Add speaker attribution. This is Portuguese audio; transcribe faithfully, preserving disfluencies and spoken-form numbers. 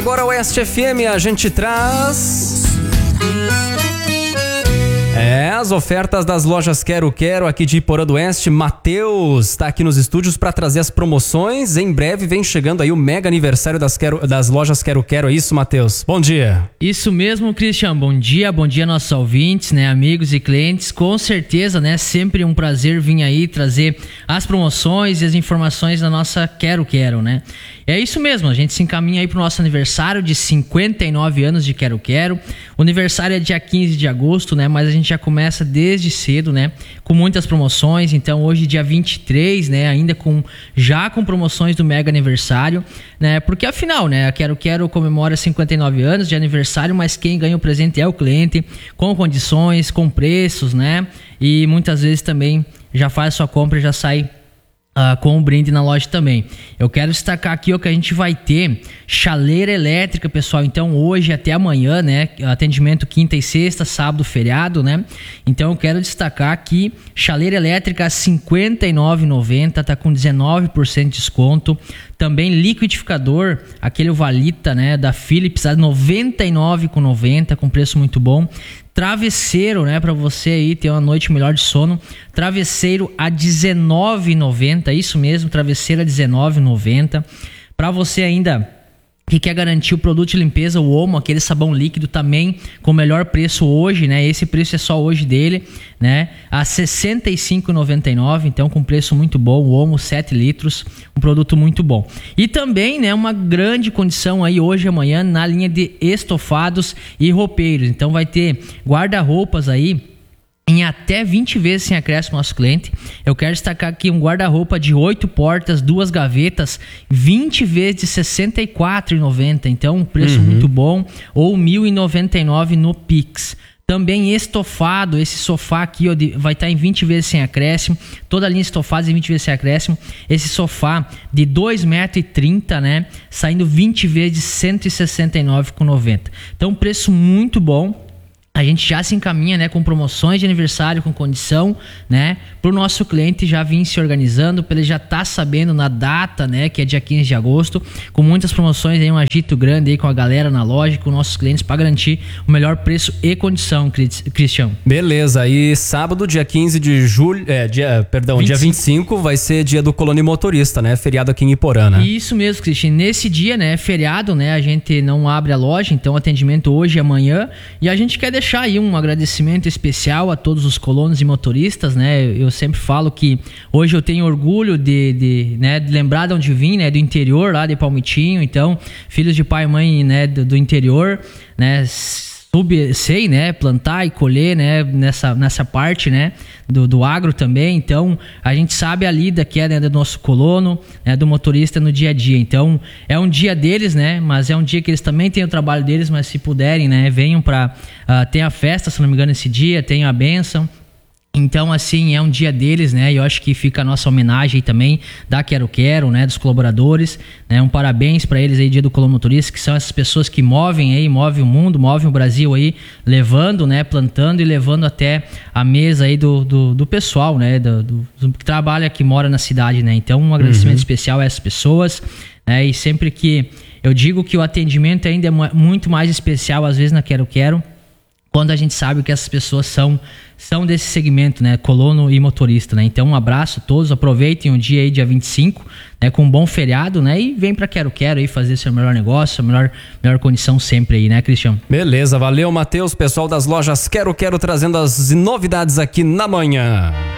Speaker 1: Agora o Oeste F M a gente traz... É, as ofertas das lojas Quero Quero aqui de Iporã do Oeste. Matheus está aqui nos estúdios para trazer as promoções. Em breve vem chegando aí o mega aniversário das, Quero, das lojas Quero Quero. É isso, Matheus? Bom dia.
Speaker 2: Isso mesmo, Christian. Bom dia, bom dia nossos ouvintes, né, amigos e clientes. Com certeza, né, sempre um prazer vir aí trazer as promoções e as informações da nossa Quero Quero, né? É isso mesmo, a gente se encaminha aí pro nosso aniversário de cinquenta e nove anos de Quero Quero. O aniversário é dia quinze de agosto, né? Mas a gente já começa desde cedo, né? Com muitas promoções. Então hoje dia vinte e três, né? Ainda com já com promoções do mega aniversário, né? Porque afinal, né? A Quero Quero comemora cinquenta e nove anos de aniversário, mas quem ganha o presente é o cliente, com condições, com preços, né? E muitas vezes também já faz sua compra e já sai Uh, com um brinde na loja também. Eu quero destacar aqui ó, que a gente vai ter chaleira elétrica, pessoal. Então hoje até amanhã, né? Atendimento quinta e sexta, sábado, feriado, né? Então eu quero destacar aqui chaleira elétrica cinquenta e nove reais e noventa centavos, tá com dezenove por cento de desconto. Também liquidificador, aquele Valita, né, da Philips, a noventa e nove reais e noventa centavos, com preço muito bom. Travesseiro, né, para você aí ter uma noite melhor de sono. Travesseiro a dezenove reais e noventa centavos, isso mesmo, travesseiro a dezenove reais e noventa centavos. Para você ainda que quer garantir o produto de limpeza, o Omo, aquele sabão líquido também com o melhor preço hoje, né? Esse preço é só hoje dele, né? A sessenta e cinco reais e noventa e nove centavos, então com preço muito bom. O Omo sete litros, um produto muito bom. E também, né, uma grande condição aí hoje e amanhã na linha de estofados e roupeiros. Então vai ter guarda-roupas aí em até vinte vezes sem acréscimo nosso cliente. Eu quero destacar aqui um guarda-roupa de oito portas, duas gavetas, vinte vezes de sessenta e quatro reais e noventa centavos. Então, um preço uhum. muito bom. Ou mil e noventa e nove reais no Pix. Também estofado, esse sofá aqui ó, de, vai estar em vinte vezes sem acréscimo. Toda a linha estofada em vinte vezes sem acréscimo. Esse sofá de dois metros e trinta, né? Saindo vinte vezes de cento e sessenta e nove reais e noventa centavos. Então, um preço muito bom. A gente já se encaminha, né, com promoções de aniversário, com condição, né, para o nosso cliente já vir se organizando, para ele já estar tá sabendo na data, né, que é dia quinze de agosto, com muitas promoções aí, um agito grande aí com a galera na loja, com nossos clientes, para garantir o melhor preço e condição, Cristian.
Speaker 1: Beleza, e sábado, dia quinze de julho, é, dia, perdão, vinte e cinco. Dia vinte e cinco vai ser dia do Colônia Motorista, né, feriado aqui em Iporã, né?
Speaker 2: Isso mesmo, Cristian, nesse dia, né, feriado, né, a gente não abre a loja, então atendimento hoje e amanhã, e a gente quer deixar deixar aí um agradecimento especial a todos os colonos e motoristas, né? Eu sempre falo que hoje eu tenho orgulho de, de, né, de lembrar de onde vim, né? Do interior lá de Palmitinho, então, filhos de pai e mãe, né, do, do interior, né? Sub, sei, né, plantar e colher, né, nessa, nessa parte, né, do, do agro também. Então, a gente sabe a lida que é, né, do nosso colono, né, do motorista no dia a dia. Então, é um dia deles, né, mas é um dia que eles também têm o trabalho deles, mas se puderem, né, venham para uh, ter a festa, se não me engano, esse dia, tenham a bênção. Então, assim, é um dia deles, né? E eu acho que fica a nossa homenagem aí também da Quero Quero, né? Dos colaboradores, né? Um parabéns para eles aí, dia do colono motorista, que são essas pessoas que movem aí, movem o mundo, movem o Brasil aí, levando, né? Plantando e levando até a mesa aí do, do, do pessoal, né? Do, do, do que trabalha, que mora na cidade, né? Então, um agradecimento uhum. especial a essas pessoas, né? E sempre que eu digo que o atendimento ainda é muito mais especial, às vezes, na Quero Quero, quando a gente sabe que essas pessoas são, são desse segmento, né, colono e motorista, né? Então, um abraço a todos, aproveitem o dia aí, dia vinte e cinco, né, com um bom feriado, né, e vem pra Quero Quero aí fazer seu melhor negócio, a melhor, melhor condição sempre aí, né, Cristian?
Speaker 1: Beleza, valeu, Matheus, pessoal das lojas Quero Quero trazendo as novidades aqui na manhã.